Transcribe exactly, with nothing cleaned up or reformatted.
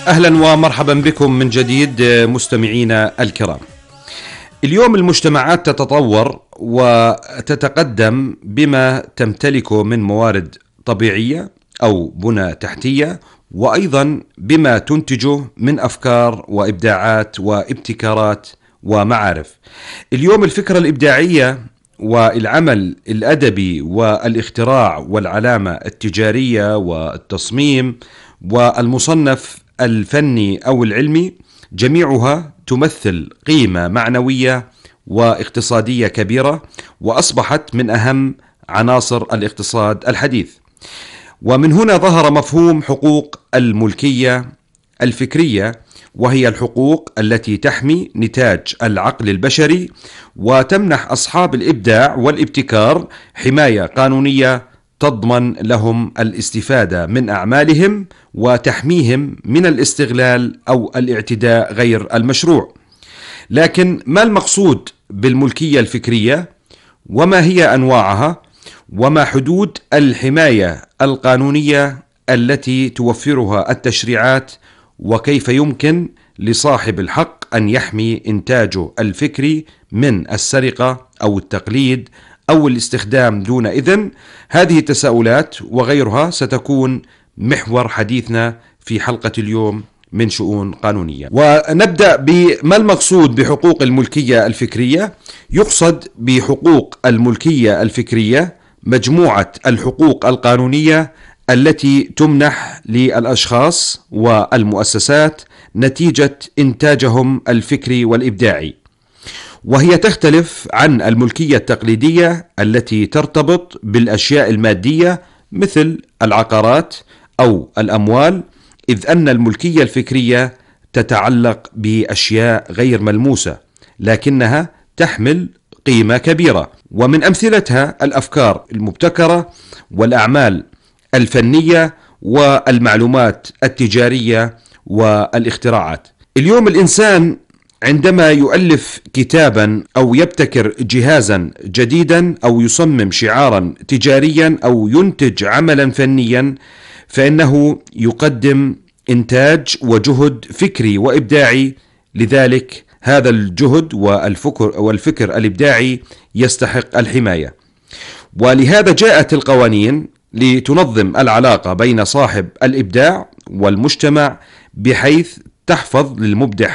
أهلا ومرحبا بكم من جديد مستمعينا الكرام. اليوم المجتمعات تتطور وتتقدم بما تمتلكه من موارد طبيعية أو بنى تحتية، وأيضا بما تنتجه من أفكار وإبداعات وابتكارات ومعارف. اليوم الفكرة الإبداعية والعمل الأدبي والاختراع والعلامة التجارية والتصميم والمصنف الفني أو العلمي جميعها تمثل قيمة معنوية واقتصادية كبيرة، وأصبحت من أهم عناصر الاقتصاد الحديث. ومن هنا ظهر مفهوم حقوق الملكية الفكرية، وهي الحقوق التي تحمي نتاج العقل البشري وتمنح أصحاب الإبداع والابتكار حماية قانونية تضمن لهم الاستفادة من أعمالهم وتحميهم من الاستغلال أو الاعتداء غير المشروع. لكن ما المقصود بالملكية الفكرية؟ وما هي أنواعها؟ وما حدود الحماية القانونية التي توفرها التشريعات؟ وكيف يمكن لصاحب الحق أن يحمي إنتاجه الفكري من السرقة أو التقليد أو الاستخدام دون إذن؟ هذه التساؤلات وغيرها ستكون محور حديثنا في حلقة اليوم من شؤون قانونية. ونبدأ بما المقصود بحقوق الملكية الفكرية. يقصد بحقوق الملكية الفكرية مجموعة الحقوق القانونية التي تمنح للأشخاص والمؤسسات نتيجة إنتاجهم الفكري والإبداعي، وهي تختلف عن الملكية التقليدية التي ترتبط بالأشياء المادية مثل العقارات أو الأموال، إذ أن الملكية الفكرية تتعلق بأشياء غير ملموسة لكنها تحمل قيمة كبيرة، ومن أمثلتها الأفكار المبتكرة والأعمال الفنية والمعلومات التجارية والاختراعات. اليوم الإنسان عندما يؤلف كتابا أو يبتكر جهازا جديدا أو يصمم شعارا تجاريا أو ينتج عملا فنيا، فإنه يقدم إنتاج وجهد فكري وإبداعي. لذلك هذا الجهد والفكر والفكر الإبداعي يستحق الحماية، ولهذا جاءت القوانين لتنظم العلاقة بين صاحب الإبداع والمجتمع بحيث تحفظ للمبدع